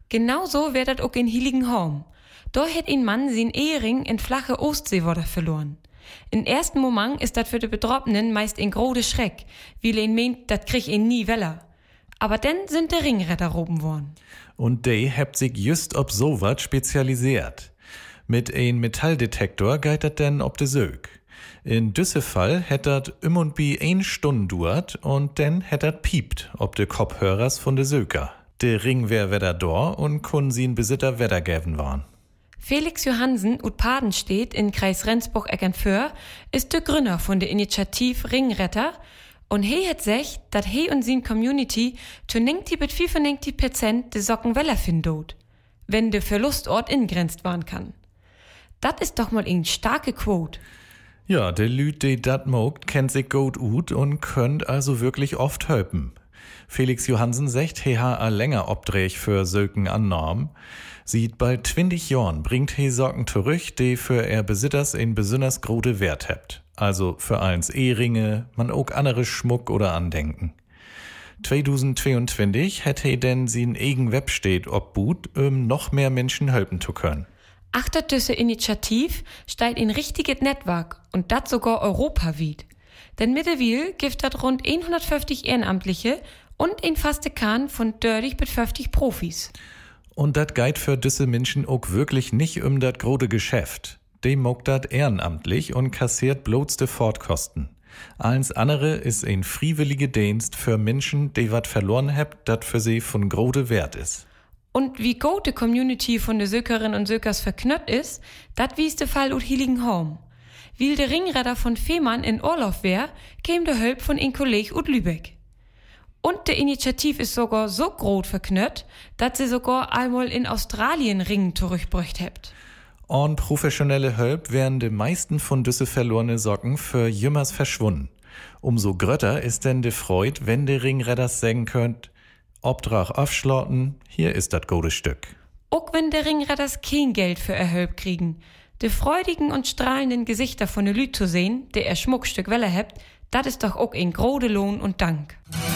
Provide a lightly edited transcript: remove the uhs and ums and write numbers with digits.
Genauso wär dat auch in Heiligenhaum. Da hätt ein Mann sin Ehering in flache Ostseewater verloren. Im ersten Moment ist dat für die Betroffenen meist ein grode Schreck, wie ein meint, dat krieg ihn nie weller. Aber dann sind de Ringretter roben worden. Und die hebt sich just ob so wat spezialisiert. Mit ein Metalldetektor geht dat denn ob de Sög. In düsse Fall hätt dat und bi 1 Stunde duert und dann hätt dat piept ob de Kopfhörers von de Söker. De Ring wär wedder da und kun sin Besitter wedder gäven waren. Felix Johansen ut Padenstedt in Kreis Rendsburg-Eckernförde ist der Gründer von der Initiative Ringretter und he hat sech, dat he und sin Community zu 90-95% de Socken weller findot, wenn de Verlustort ingrenzt waren kann. Dat ist doch mal ein starke Quote. Ja, de Lüt, die dat mogt, kennt sich gut ut und könnt also wirklich oft helpen. Felix Johansen sagt, he ha a länger obdrech für Söken Annahmen. Sieht bald 20 Jahren bringt he Socken zurück, die für er Besitters in besonders grode Wert hebt. Also für eins Ehringe, man auch andere Schmuck oder Andenken. 2022 hätt he denn sin eigen Websteht obbut, noch mehr Menschen helfen zu können. Achter diese Initiativ steigt ein richtiges Netzwerk und dat sogar europaweit. Denn mittlerweile gibt dat rund 150 Ehrenamtliche und ein faste Kahn von 30 bis 50 Profis. Und dat geit für diese Menschen auch wirklich nicht dat grode Geschäft. Die mogt dat ehrenamtlich und kassiert bloßte Fortkosten. Alles andere ist ein freiwilliger Dienst für Menschen, die wat verloren hebt, dat für sie von grode Wert ist. Und wie gut die Community von de Sökerinnen und Sökers verknüpft ist, dat wies de Fall ut Heiligenhaum. Weil de Ringretter von Fehmarn in Urlaub wär, käm de Hölp von ein Kolleg ut Lübeck. Und de Initiativ ist sogar so groß verknüpft, dat sie sogar einmal in Australien Ringen zurückgebracht hebt. Und professionelle Hölp wären de meisten von düsse verlorene Socken für jümmers verschwunden. Umso grötter ist denn de Freud, wenn de Ringretters sagen könnt, Obdrach aufschlotten, hier ist dat gute Stück. Auch wenn de Ringretters kein Geld für Erhölp kriegen, de freudigen und strahlenden Gesichter von de Lüt zu sehen, der Schmuckstück weller hebt, dat ist doch auch ein grode Lohn und Dank.